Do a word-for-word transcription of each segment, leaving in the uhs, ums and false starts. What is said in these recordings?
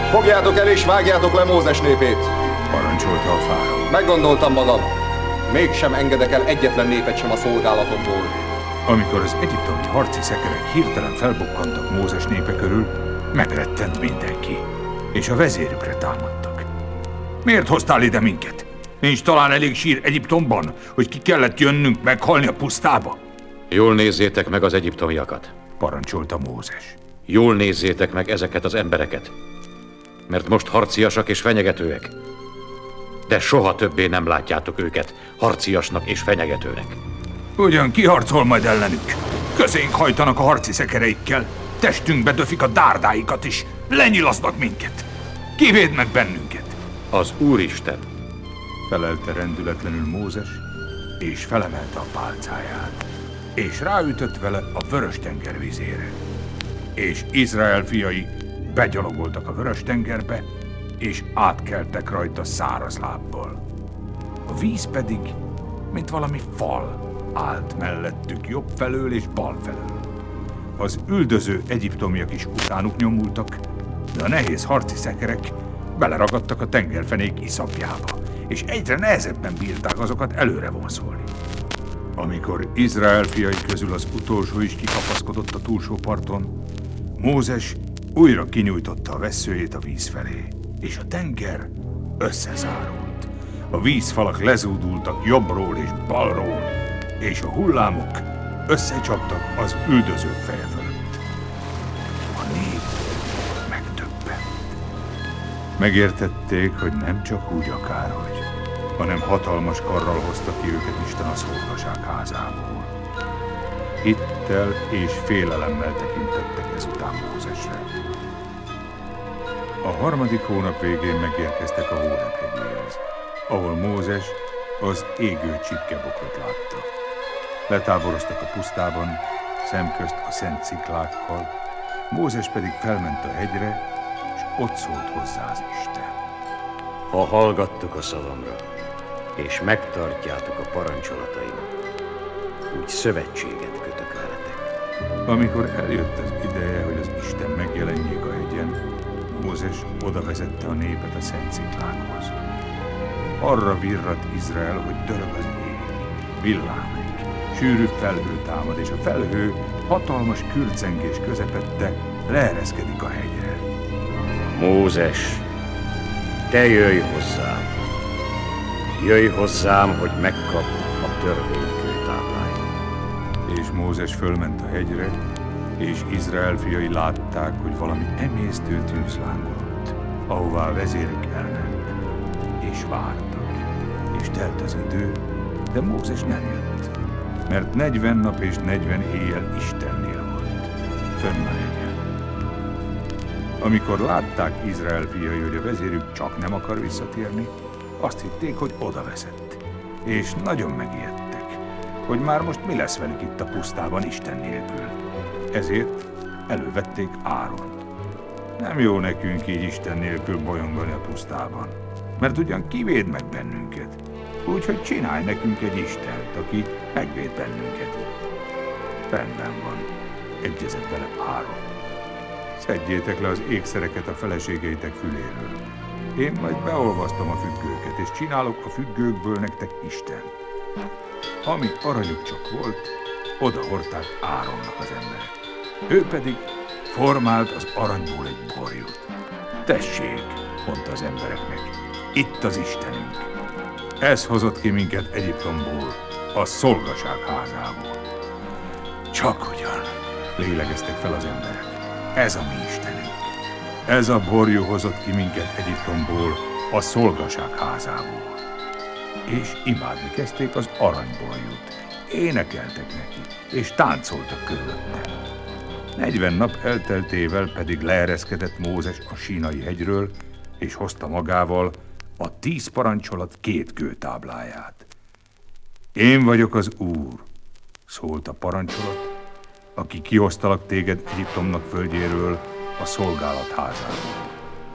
Fogjátok el és vágjátok le Mózes népét! Parancsolta a fáraó. Meggondoltam magam. Mégsem engedek el egyetlen népet sem a szolgálatomból. Amikor az egyiptomi harci szekerek hirtelen felbukkantak Mózes népe körül, megrettent mindenki, és a vezérükre támadtak. Miért hoztál ide minket? Nincs talán elég sír Egyiptomban, hogy ki kellett jönnünk meghalni a pusztába? Jól nézzétek meg az egyiptomiakat, parancsolta Mózes. Jól nézzétek meg ezeket az embereket, mert most harciasak és fenyegetőek. De soha többé nem látjátok őket harciasnak és fenyegetőnek. Ugyan ki harcol majd ellenük? Közénk hajtanak a harci szekereikkel, testünkbe döfik a dárdáikat is, lenyilaznak minket. Ki véd meg bennünket? Az Úristen, felelte rendületlenül Mózes, és felemelte a pálcáját, és ráütött vele a Vörös-tenger vizére. És Izrael fiai begyalogoltak a Vörös-tengerbe, és átkeltek rajta száraz lábbal. A víz pedig, mint valami fal, állt mellettük jobb felől és bal felől. Az üldöző egyiptomiak is utánuk nyomultak, de a nehéz harci szekerek beleragadtak a tengerfenék iszapjába, és egyre nehezebben bírták azokat előre vonszolni. Amikor Izrael fiai közül az utolsó is kikapaszkodott a túlsó parton, Mózes újra kinyújtotta a vesszőjét a víz felé, és a tenger összezárult. A vízfalak lezúdultak jobbról és balról, és a hullámok összecsaptak az üldözők feje fölött. A nép megdöbbent. Megértették, hogy nem csak úgy akárhogy, hanem hatalmas karral hozta ki őket Isten a szolgaság házából. Hittel és félelemmel tekintettek ezután Mózesre. A harmadik hónap végén megérkeztek a Hóreb hegyéhez, ahol Mózes az égő csipkebokrot látta. Letáboroztak a pusztában, szemközt a szent sziklákkal, Mózes pedig felment a hegyre, és ott szólt hozzá az Isten. Ha hallgattok a szavamra, és megtartjátok a parancsolataimat, úgy szövetséget kötök veletek. Amikor eljött az ideje, hogy az Isten megjelenjék a hegyen, Mózes oda vezette a népet a szent sziklákhoz. Arra virradt Izrael, hogy dörög az ég, villámlik, sűrű felhő támad, és a felhő hatalmas kürcengés közepette leereszkedik a hegyre. Mózes, te jöjj hozzám! Jöjj hozzám, hogy megkap a törvény kőtábláját. És Mózes fölment a hegyre, és Izrael fiai látták, hogy valami emésztő tűz lángolott, ahová a vezérek elment, és vártak, és telt az idő, de Mózes nem jött, mert negyven nap és negyven éjjel Istennél volt, fönn a hegyen. Amikor látták Izrael fiai, hogy a vezérük csak nem akar visszatérni, azt hitték, hogy odaveszett, és nagyon megijedtek, hogy már most mi lesz velük itt a pusztában Isten nélkül. Ezért elővették Áront. Nem jó nekünk így Isten nélkül bolyongani a pusztában, mert ugyan kivéd meg bennünket, úgyhogy csinálj nekünk egy Istent, aki megvéd bennünket. Rendben van, egyezett vele Áron. Szedjétek le az ékszereket a feleségeitek füléről. Én majd beolvasztom a függőket, és csinálok a függőkből nektek Istent. Ami aranyuk csak volt, oda hordták Áronnak az emberek. Ő pedig formált az aranyból egy borjút. Tessék, mondta az embereknek, itt az Istenünk. Ez hozott ki minket Egyiptomból, a szolgaság házából. Csak ugyan, lélegeztek fel az emberek. Ez a mi Istenünk. Ez a borjú hozott ki minket Egyiptomból, a szolgaság házából. És imádni kezdték az aranyborjút. Énekeltek neki, és táncoltak körülötte. Negyven nap elteltével pedig leereszkedett Mózes a Sínai hegyről, és hozta magával a tíz parancsolat két kőtábláját. Én vagyok az Úr, szólt a parancsolat, aki kiosztalak téged Egyiptomnak földjéről, a szolgálat házából.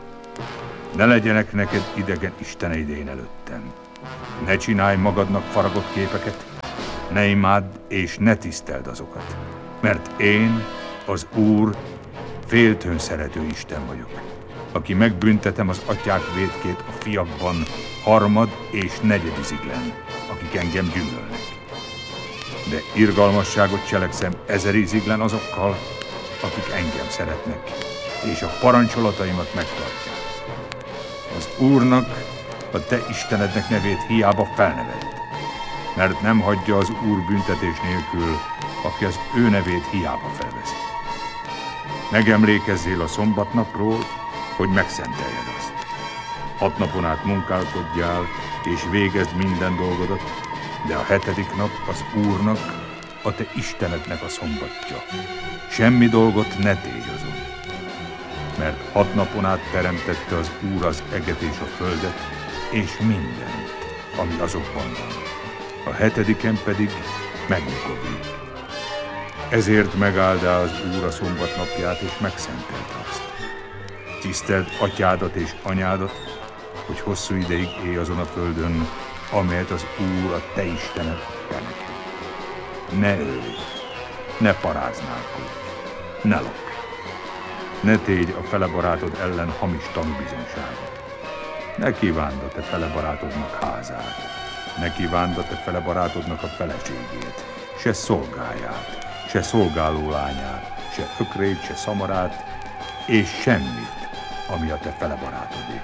Ne legyenek neked idegen isteneid én előttem. Ne csinálj magadnak faragott képeket, ne imádd és ne tiszteld azokat, mert én, az Úr, féltőn szerető Isten vagyok. aki megbüntetem az atyák vétkét a fiakban harmad és negyediziglen, akik engem gyűlölnek. De irgalmasságot cselekszem ezeriziglen azokkal, akik engem szeretnek, és a parancsolataimat megtartják. Az Úrnak, a te Istenednek nevét hiába felneved, mert nem hagyja az Úr büntetés nélkül, aki az ő nevét hiába felveszi. Megemlékezzél a szombatnapról, hogy megszenteljed azt. Hat napon át munkálkodjál, és végezd minden dolgodat, de a hetedik nap az Úrnak, a te Istenednek a szombatja. Semmi dolgot ne tégy azon. Mert hat napon át teremtette az Úr az eget és a földet, és mindent, ami azokban van. A hetediken pedig megnyugodjék. Ezért megáldá az Úr a szombat napját, és megszentelte azt. Tiszteld atyádat és anyádat, hogy hosszú ideig élj azon a földön, amelyet az Úr, a te Istened kell neked. Ne ölj, ne paráználkodj, ne lopj. Ne tégy a fele barátod ellen hamis tanúbizonyságot. Ne kívánd a te fele barátodnak házát, ne kívánd a te fele barátodnak a feleségét, se szolgáját, se szolgáló lányát, se ökrét, se szamarát, és semmit, ami a te fele barátodé.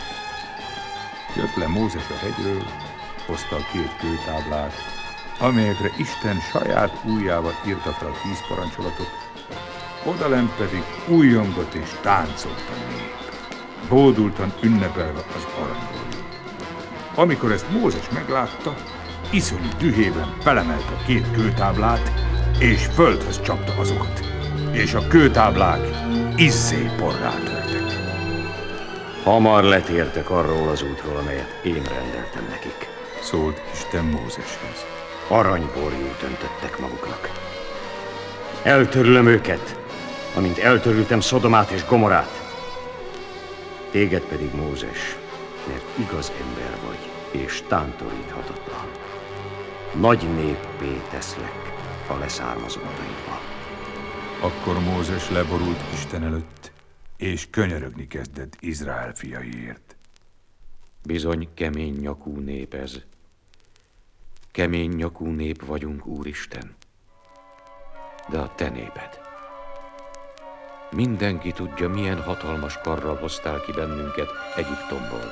Jött le Mózes a hegyről, hozta a két kőtáblát, amelyekre Isten saját ujjával írta fel a tíz parancsolatot, odalent pedig újongott és táncolt a nép, bódultan ünnepelve az aranyborjú. Amikor ezt Mózes meglátta, iszonyú dühében felemelt a két kőtáblát, és földhöz csapta azokat, és a kőtáblák izzé porrá törtek. Hamar letértek arról az útról, amelyet én rendeltem nekik, szólt Isten Mózeshez. Aranyborjút öntöttek maguknak. Eltörlöm őket, amint eltörültem Szodomát és Gomorát. Téged pedig, Mózes, mert igaz ember vagy, és tántoríthatatlan. Nagy néppé teszlek a leszármazottaidba. Akkor Mózes leborult Isten előtt, és könyörögni kezdett Izrael fiaiért. Bizony kemény nyakú nép ez. Kemény nyakú nép vagyunk, Úristen. De a te néped. Mindenki tudja, milyen hatalmas karral hoztál ki bennünket Egyiptomból.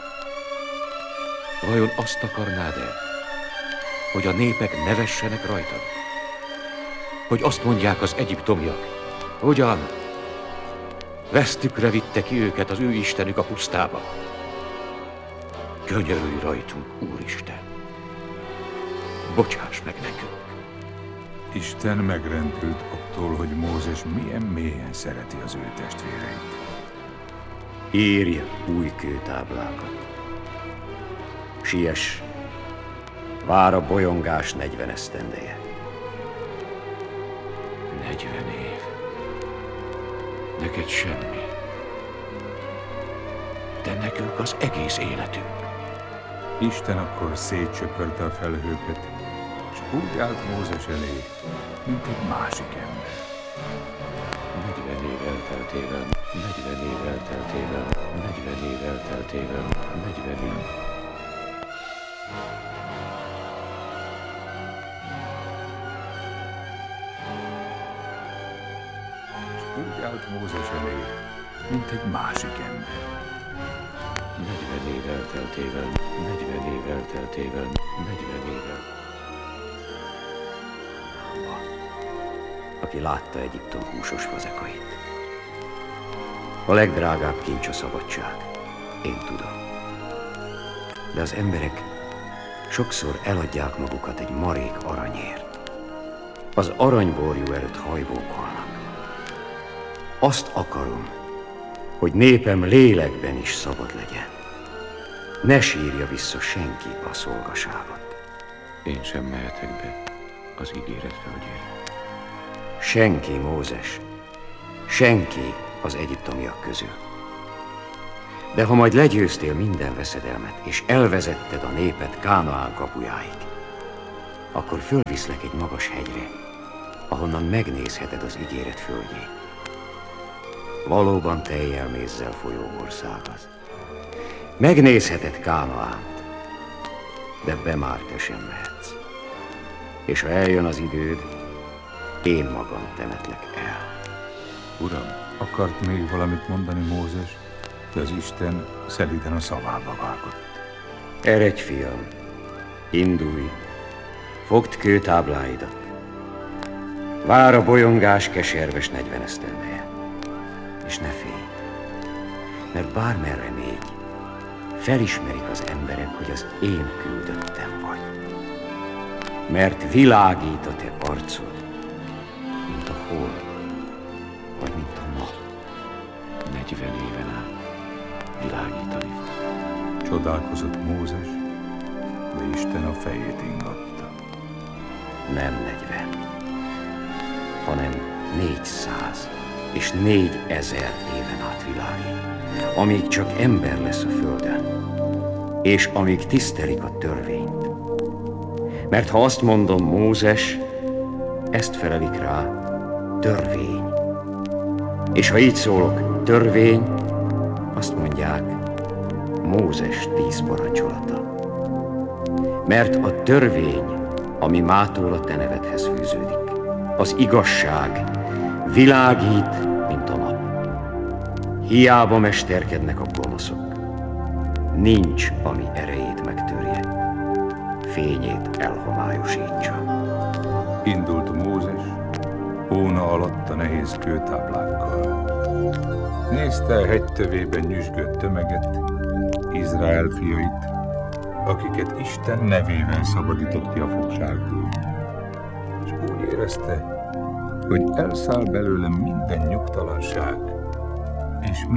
Vajon azt akarnád-e, hogy a népek nevessenek rajtad? Hogy azt mondják az egyiptomiak, hogyan? Vesztükre vitte ki őket az ő istenük a pusztába. Könyörülj rajtunk, Úristen! Bocsáss meg nekünk! Isten megrendült attól, hogy Mózes milyen mélyen szereti az ő testvéreit. Írj új kőtáblákat. Siess, vár a bolyongás negyven esztendeje. Negyven év. Neked semmi. De nekünk az egész életünk. Isten akkor szétsöpörte a felhőket, és úgy állt Mózes elé, mint egy másik ember. Negyven év elteltével, negyven év elteltével, negyven év elteltével, negyven év. Úgy állt Mózes elé, mint egy másik ember. Negyven év elteltével, negyven év elteltével, negyven év elteltével. Aki látta Egyiptom húsos fazekait. A legdrágább kincs a szabadság, én tudom. De az emberek sokszor eladják magukat egy marék aranyért. Az aranyborjú előtt hajbókolnak. Azt akarom, hogy népem lélekben is szabad legyen. Ne sírja vissza senki a szolgaságot. Én sem mehetek be az ígéret földjére. Senki, Mózes, senki az egyiptomiak közül. De ha majd legyőztél minden veszedelmet, és elvezetted a népet Kánaán kapujáig, akkor fölviszlek egy magas hegyre, ahonnan megnézheted az ígéret földjét. valóban tejjel mézzel folyó országaz. Megnézheted Kánaánt, de be már te sem mehetsz. És ha eljön az időd, én magam temetlek el. Uram, akart még valamit mondani Mózes, de az Isten szelíden a szavába vágott. Eredj, fiam, indulj, fogd kőtábláidat. Vár a bolyongás keserves negyvenesztendeje, és ne félj, mert bármerre mégy, felismerik az emberek, hogy az én küldöttem vagy. Mert világít a te arcod, mint a hold, vagy mint a nap. Negyven éven át világítani fog. Csodálkozott Mózes, de Isten a fejét ingatta. Nem negyven, hanem négyszáz és négy ezer éven át világít, amíg csak ember lesz a földön, és amíg tisztelik a törvényt. Mert ha azt mondom, Mózes, ezt felelik rá, törvény. És ha így szólok, törvény, azt mondják, Mózes tíz parancsolata. Mert a törvény, ami mától a te nevedhez fűződik, az igazság világít, mint a nap. Hiába mesterkednek a gonoszok. Nincs, ami erejét megtörje, fényét elhomályosítsa. Indult Mózes, hóna alatt a nehéz kőtáblákkal. Nézte a hegy tövében nyüzsgött tömeget, Izrael fiait, akiket Isten nevével szabadított ki a fogságból. És úgy érezte, hogy elszáll belőlem minden nyugtalanság, és